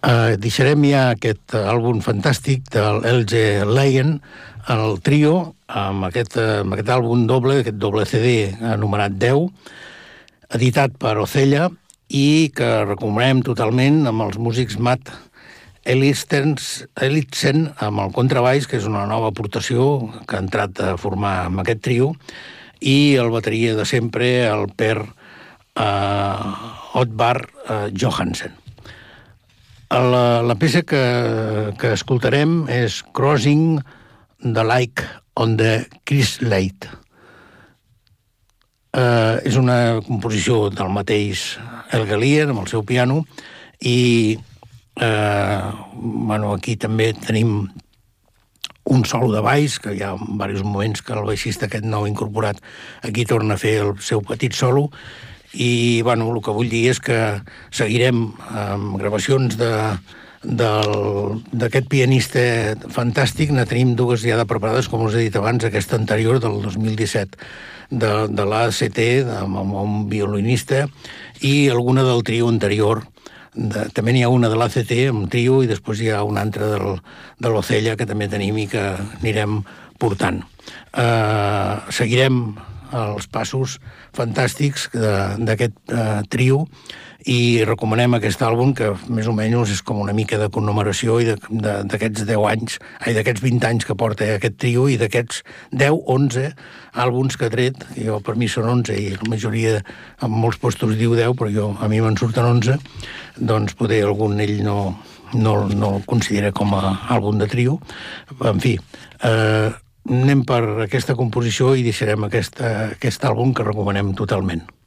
Deixarem ja aquest àlbum fantàstic del LG Lion, el trio, amb aquest àlbum doble, aquest doble CD anomenat 10, editat per Ocella, i que recomanem totalment amb els músics Matt Elitzen amb el contrabaix, que és una nova aportació que ha entrat a formar amb aquest trio, i el bateria de sempre, el Per Oddvar Johansen. La peça que escoltarem és Crossing the Lake on the Christlake. És una composició del mateix Helge Lier amb el seu piano i aquí també tenim un solo de baix, que hi ha diversos moments que el baixista aquest nou incorporat aquí torna a fer el seu petit solo. I, el que vull dir és que seguirem amb gravacions d'aquest pianista fantàstic. Ne tenim dues ja de preparades, com us he dit abans, aquesta anterior del 2017, de l'ACT, amb un violinista, i alguna del trio anterior. També n'hi ha una de l'ACT, amb trio, i després hi ha una altra de l'Ocella, que també tenim i que anirem portant. Seguirem els passos fantàstics d'aquest trio i recomanem aquest àlbum que més o menys és com una mica de commemoració d'aquests 10 anys, d'aquests 20 anys que porta aquest trio i d'aquests 10-11 àlbums que ha tret, que per mi són 11 i la majoria en molts postos diu 10, però a mi me'n surten 11, doncs poder algun ell no el considera com a àlbum de trio. En fi, anem per aquesta composició i deixarem aquest àlbum que recomanem totalment.